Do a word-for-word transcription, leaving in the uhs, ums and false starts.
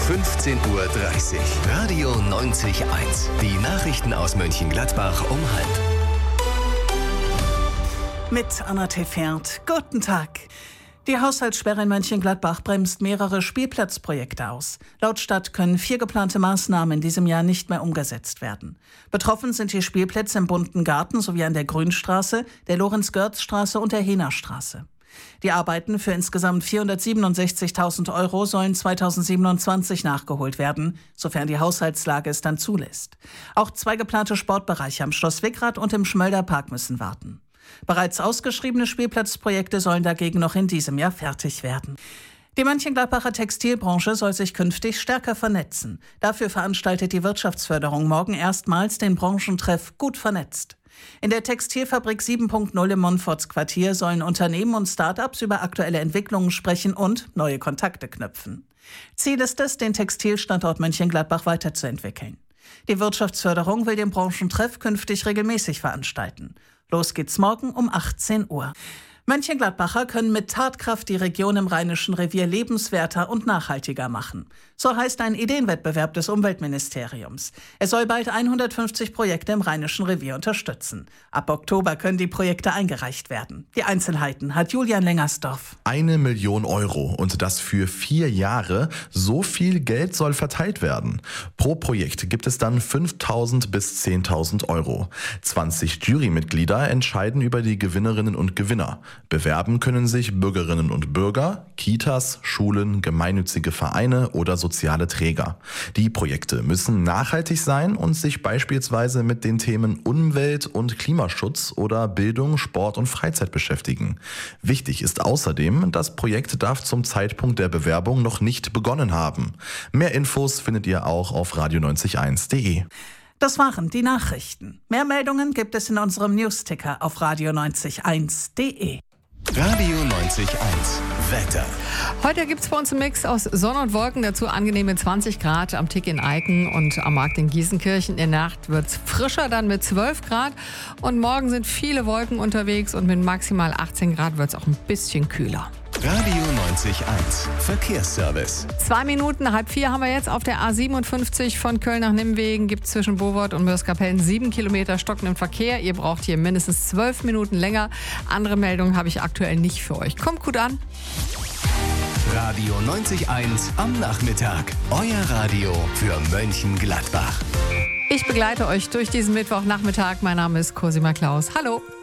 fünfzehn Uhr dreißig. Radio neunzig Komma eins. Die Nachrichten aus Mönchengladbach um halb. Mit Anna Tefert. Guten Tag. Die Haushaltssperre in Mönchengladbach bremst mehrere Spielplatzprojekte aus. Laut Stadt können vier geplante Maßnahmen in diesem Jahr nicht mehr umgesetzt werden. Betroffen sind die Spielplätze im Bunten Garten sowie an der Grünstraße, der Lorenz-Görz-Straße und der Hehner-Straße. Die Arbeiten für insgesamt vierhundertsiebenundsechzigtausend Euro sollen zweitausendsiebenundzwanzig nachgeholt werden, sofern die Haushaltslage es dann zulässt. Auch zwei geplante Sportbereiche am Schloss Wickrath und im Schmölder Park müssen warten. Bereits ausgeschriebene Spielplatzprojekte sollen dagegen noch in diesem Jahr fertig werden. Die Mönchengladbacher Textilbranche soll sich künftig stärker vernetzen. Dafür veranstaltet die Wirtschaftsförderung morgen erstmals den Branchentreff Gut vernetzt. In der Textilfabrik sieben Punkt null im Montfortsquartier sollen Unternehmen und Start-ups über aktuelle Entwicklungen sprechen und neue Kontakte knüpfen. Ziel ist es, den Textilstandort Mönchengladbach weiterzuentwickeln. Die Wirtschaftsförderung will den Branchentreff künftig regelmäßig veranstalten. Los geht's morgen um achtzehn Uhr. Mönchengladbacher können mit Tatkraft die Region im Rheinischen Revier lebenswerter und nachhaltiger machen. So heißt ein Ideenwettbewerb des Umweltministeriums. Er soll bald hundertfünfzig Projekte im Rheinischen Revier unterstützen. Ab Oktober können die Projekte eingereicht werden. Die Einzelheiten hat Julian Lengersdorf. Eine Million Euro und das für vier Jahre. So viel Geld soll verteilt werden. Pro Projekt gibt es dann fünftausend bis zehntausend Euro. zwanzig Jurymitglieder entscheiden über die Gewinnerinnen und Gewinner. Bewerben können sich Bürgerinnen und Bürger, Kitas, Schulen, gemeinnützige Vereine oder soziale Träger. Die Projekte müssen nachhaltig sein und sich beispielsweise mit den Themen Umwelt- und Klimaschutz oder Bildung, Sport und Freizeit beschäftigen. Wichtig ist außerdem, das Projekt darf zum Zeitpunkt der Bewerbung noch nicht begonnen haben. Mehr Infos findet ihr auch auf radio neunzig eins punkt de. Das waren die Nachrichten. Mehr Meldungen gibt es in unserem Newsticker auf radio neunzig eins punkt de. Radio neunzig Komma eins. Wetter. Heute gibt es bei uns einen Mix aus Sonne und Wolken, dazu angenehme zwanzig Grad am Tick in Eiken und am Markt in Gießenkirchen. In der Nacht wird es frischer, dann mit zwölf Grad. Und morgen sind viele Wolken unterwegs und mit maximal achtzehn Grad wird es auch ein bisschen kühler. Radio neunzig Komma eins. Verkehrsservice. Zwei Minuten, halb vier haben wir jetzt auf der A siebenundfünfzig von Köln nach Nimwegen. Gibt es zwischen Bovort und Mörs-Kapellen sieben Kilometer stockenden Verkehr. Ihr braucht hier mindestens zwölf Minuten länger. Andere Meldungen habe ich aktuell nicht für euch. Kommt gut an. Radio neunzig Komma eins am Nachmittag. Euer Radio für Mönchengladbach. Ich begleite euch durch diesen Mittwochnachmittag. Mein Name ist Cosima Klaus. Hallo.